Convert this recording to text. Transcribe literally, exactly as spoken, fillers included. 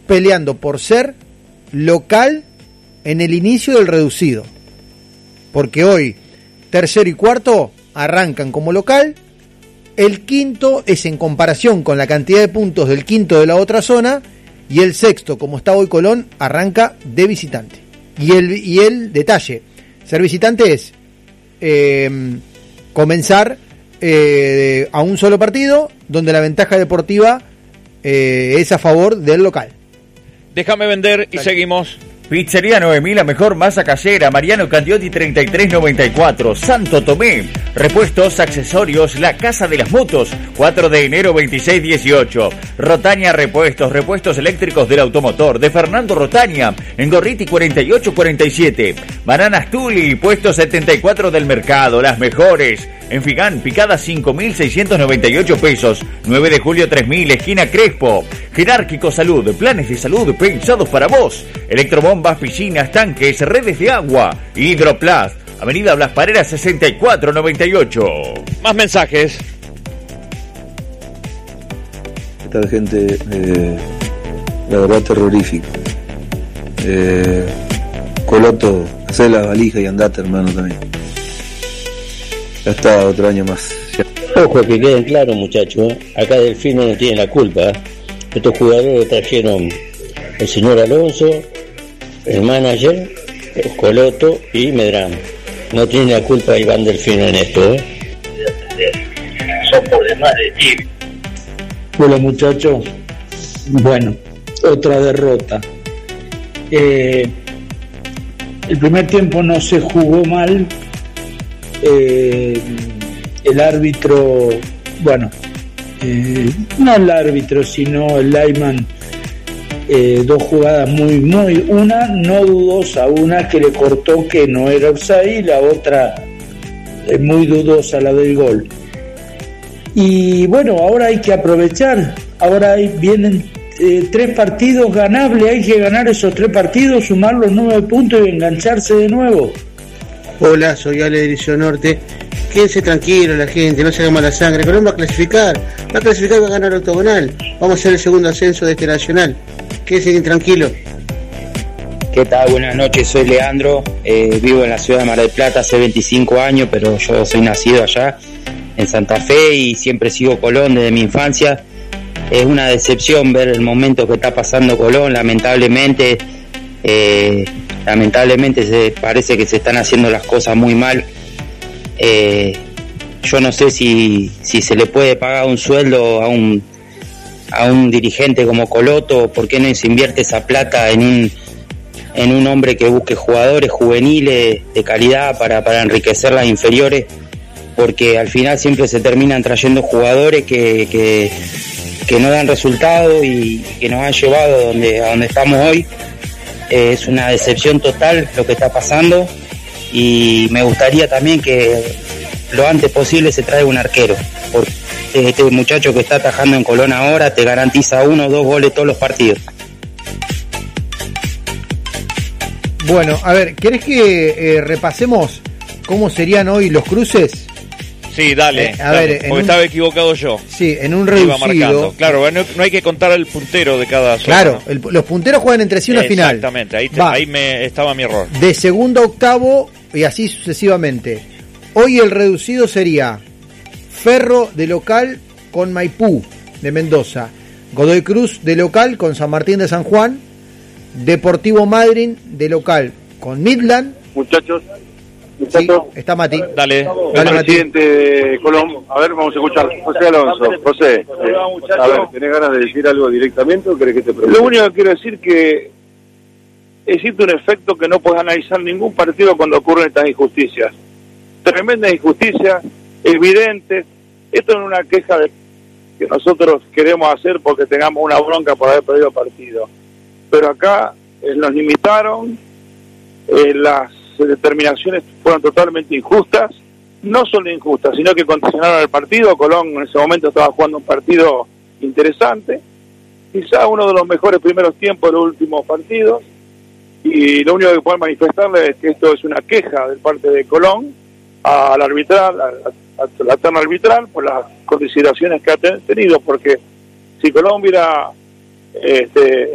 peleando por ser local en el inicio del reducido. Porque hoy, tercero y cuarto arrancan como local. El quinto es en comparación con la cantidad de puntos del quinto de la otra zona. Y el sexto, como está hoy Colón, arranca de visitante. Y el, y el detalle, ser visitante es eh, comenzar eh, a un solo partido, donde la ventaja deportiva eh, es a favor del local. Déjame vender y Dale. Seguimos. Pizzería nueve mil, la mejor masa casera, Mariano Candiotti treinta y tres noventa y cuatro, Santo Tomé. Repuestos, accesorios, la Casa de las Motos, cuatro de enero veintiséis dieciocho. Rotaña Repuestos, repuestos eléctricos del automotor, de Fernando Rotaña, en Gorriti cuarenta y ocho cuarenta y siete. Bananas Tuli, puesto setenta y cuatro del mercado, las mejores. En Figán, picada cinco mil seiscientos noventa y ocho pesos, nueve de julio tres mil, esquina Crespo. Jerárquico Salud, planes de salud pensados para vos. Electrobombas, piscinas, tanques, redes de agua. Hidroplast, avenida Blas Parera sesenta y cuatro noventa y ocho. Más mensajes. ¿Qué tal, gente? Eh, la verdad, terrorífico. Eh, Coloto, hacé la valija y andate, hermano, también. Ya está, otro año más. Ojo, que queden claros, muchachos, ¿eh? Acá Delfino no tiene la culpa, ¿eh? Estos jugadores trajeron el señor Alonso, el manager, el Coloto y Medrano. No tiene la culpa Iván Delfino en esto, ¿eh? Son por demás de ti. Hola, muchachos. Bueno, otra derrota. Eh, el primer tiempo no se jugó mal. Eh, el árbitro, bueno, eh, no el árbitro, sino el lineman, eh, dos jugadas muy, muy, una no dudosa, una que le cortó que no era offside, y la otra eh, muy dudosa, la del gol. Y bueno, ahora hay que aprovechar, ahora hay, vienen eh, tres partidos ganables, hay que ganar esos tres partidos, sumar los nueve puntos y engancharse de nuevo. Hola, soy Ale de Liceo Norte. Quédense tranquilos la gente, no se haga mala sangre. Colón va a clasificar, va a clasificar y va a ganar octogonal. Vamos a hacer el segundo ascenso de este nacional. Quédense bien tranquilos. ¿Qué tal? Buenas noches, soy Leandro. Eh, vivo en la ciudad de Mar del Plata hace veinticinco años, pero yo soy nacido allá, en Santa Fe, y siempre sigo Colón desde mi infancia. Es una decepción ver el momento que está pasando Colón, lamentablemente. Eh, lamentablemente se parece que se están haciendo las cosas muy mal. Eh, yo no sé si, si se le puede pagar un sueldo a un a un dirigente como Coloto. ¿Por qué no se invierte esa plata en un en un hombre que busque jugadores juveniles de calidad para, para enriquecer las inferiores? Porque al final siempre se terminan trayendo jugadores que, que, que no dan resultado y que nos han llevado a donde, a donde estamos hoy. Eh, es una decepción total lo que está pasando, y me gustaría también que lo antes posible se traiga un arquero, porque este muchacho que está atajando en Colón ahora te garantiza uno o dos goles todos los partidos. Bueno, a ver, ¿querés que eh, repasemos cómo serían hoy los cruces? Sí, dale, eh, a dale, ver, porque un, estaba equivocado yo. Sí, en un reducido. Claro, no, no hay que contar el puntero de cada zona. Claro, el, los punteros juegan entre sí una eh, final. Exactamente, ahí, te, ahí me estaba mi error. De segundo a octavo y así sucesivamente. Hoy el reducido sería Ferro de local con Maipú de Mendoza, Godoy Cruz de local con San Martín de San Juan, Deportivo Madryn de local con Midland. Muchachos. Sí, está Mati. Dale, Dale, el presidente de Colón. A ver, vamos a escuchar. José Alonso. José, eh, a ver, ¿tenés ganas de decir algo directamente o querés que te pregunte? Lo único que quiero decir que existe un efecto que no puedes analizar ningún partido cuando ocurren estas injusticias. Tremendas injusticias, evidentes. Esto no es una queja de que nosotros queremos hacer porque tengamos una bronca por haber perdido partido. Pero acá eh, nos limitaron, eh, las determinaciones fueron totalmente injustas, no solo injustas, sino que condicionaron el partido. Colón en ese momento estaba jugando un partido interesante, quizá uno de los mejores primeros tiempos de los últimos partidos, y lo único que puedo manifestarle es que esto es una queja de parte de Colón al arbitral, a, a, a la terna arbitral, por las consideraciones que ha tenido, porque si Colón hubiera este